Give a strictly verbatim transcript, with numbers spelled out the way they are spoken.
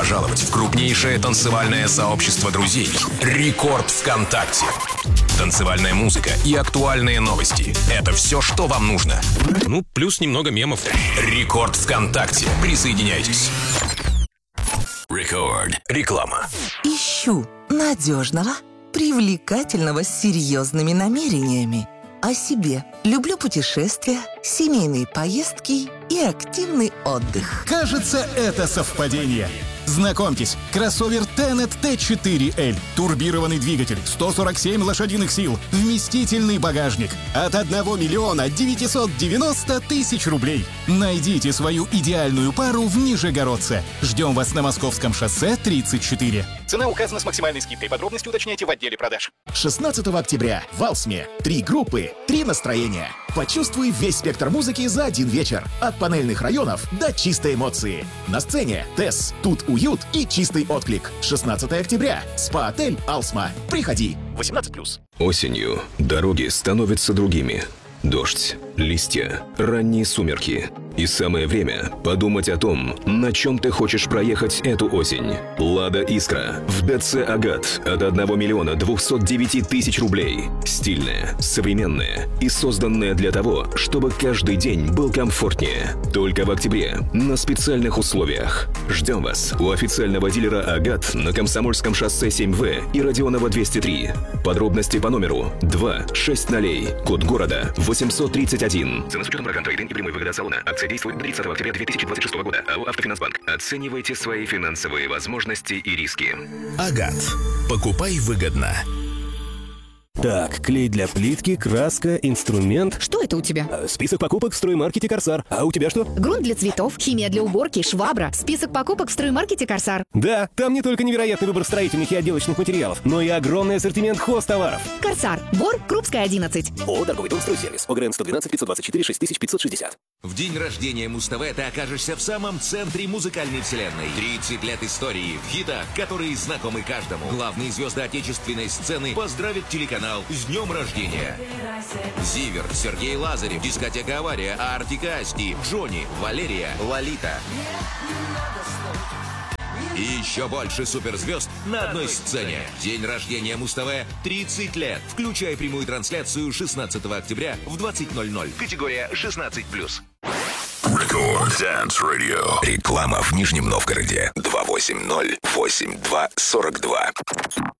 пожаловать в крупнейшее танцевальное сообщество друзей «Рекорд ВКонтакте». Танцевальная музыка и актуальные новости – это все, что вам нужно. Ну, плюс немного мемов. «Рекорд ВКонтакте». Присоединяйтесь. Рекорд. Реклама. Ищу надежного, привлекательного, с серьезными намерениями. О себе. Люблю путешествия, семейные поездки и активный отдых. Кажется, это совпадение. Знакомьтесь, кроссовер Tenet ти четыре эль. Турбированный двигатель, сто сорок семь лошадиных сил, вместительный багажник. От одного миллиона девятьсот девяносто тысяч рублей. Найдите свою идеальную пару в Нижегородце. Ждем вас на Московском шоссе тридцать четыре. Цена указана с максимальной скидкой. Подробности уточняйте в отделе продаж. шестнадцатого октября в Алсме. Три группы, три настроения. Почувствуй весь спектр музыки за один вечер. От панельных районов до чистой эмоции. На сцене Тесс, Тут уют и чистый отклик. шестнадцатого октября. СПА-отель Алсма. Приходи. восемнадцать плюс. Осенью дороги становятся другими. Дождь, листья, ранние сумерки. И самое время подумать о том, на чем ты хочешь проехать эту осень. «Лада Искра» в ДЦ «Агат» от одного миллиона двухсот девяти тысяч рублей. Стильная, современная и созданная для того, чтобы каждый день был комфортнее. Только в октябре на специальных условиях. Ждем вас у официального дилера «Агат» на Комсомольском шоссе семь вэ и Родионова двести три. Подробности по номеру два шесть ноль, код города восемьсот тридцать один. Цена с учетом программ трейд-ин и прямой выгоды от салона. Акция действует до тридцатого октября две тысячи двадцать шестого года. АО «Автофинансбанк». Оценивайте свои финансовые возможности и риски. «Агат». Покупай выгодно. Так, клей для плитки, краска, инструмент. Что это у тебя? Э, Список покупок в строймаркете «Корсар». А у тебя что? Грунт для цветов, химия для уборки, швабра. Список покупок в строймаркете «Корсар». Да, там не только невероятный выбор строительных и отделочных материалов, но и огромный ассортимент хозтоваров. «Корсар». Бор, Крупская, одиннадцать. О, торговый дом «Стройсервис». ОГРН сто двенадцать пятьсот двадцать четыре шесть тысяч пятьсот шестьдесят. В день рождения Муз-ТВ ты окажешься в самом центре музыкальной вселенной. тридцать лет истории в хитах, которые знакомы каждому. Главные звезды отечественной сцены поздравят телеканал с днем рождения. Зиверт, Сергей Лазарев, дискотека «Авария», Артик и Асти, Джонни, Валерия, Лолита. И еще больше суперзвезд на одной сцене. День рождения Муз-ТВ тридцать лет. Включай прямую трансляцию шестнадцатого октября в двадцать ноль ноль. Категория шестнадцать плюс. Рекорд Dance Radio. Реклама в Нижнем Новгороде. два восемь ноль восемь два сорок два.